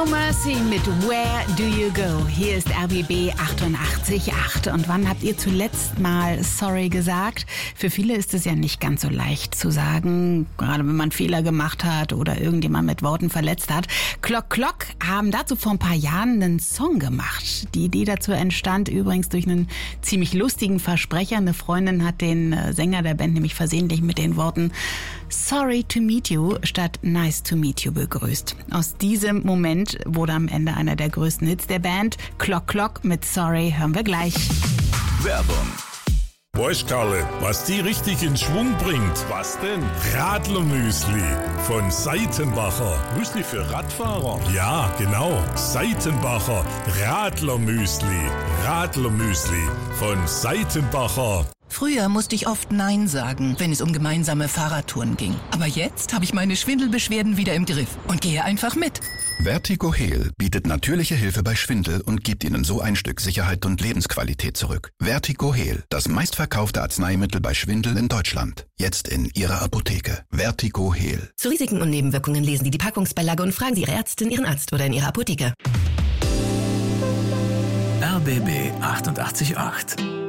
No Mercy mit Where Do You Go? Hier ist RBB 88.8. Und wann habt ihr zuletzt mal sorry gesagt? Für viele ist es ja nicht ganz so leicht zu sagen, gerade wenn man Fehler gemacht hat oder irgendjemand mit Worten verletzt hat. Klock Klock haben dazu vor ein paar Jahren einen Song gemacht. Die Idee dazu entstand übrigens durch einen ziemlich lustigen Versprecher. Eine Freundin hat den Sänger der Band nämlich versehentlich mit den Worten Sorry to meet you statt Nice to meet you begrüßt. Aus diesem Moment wurde am Ende einer der größten Hits der Band. Klock Klock mit Sorry hören wir gleich. Werbung. Weißt Karle, was die richtig in Schwung bringt? Was denn? Radlermüsli von Seitenbacher. Müsli für Radfahrer? Ja, genau. Seitenbacher Radlermüsli. Radlermüsli von Seitenbacher. Früher musste ich oft Nein sagen, wenn es um gemeinsame Fahrradtouren ging. Aber jetzt habe ich meine Schwindelbeschwerden wieder im Griff und gehe einfach mit. Vertigo Heal bietet natürliche Hilfe bei Schwindel und gibt Ihnen so ein Stück Sicherheit und Lebensqualität zurück. Vertigo Heal, das meistverkaufte Arzneimittel bei Schwindel in Deutschland. Jetzt in Ihrer Apotheke. Vertigo Heal. Zu Risiken und Nebenwirkungen lesen Sie die Packungsbeilage und fragen Sie Ihre Ärztin, Ihren Arzt oder in Ihrer Apotheke. RBB 88.8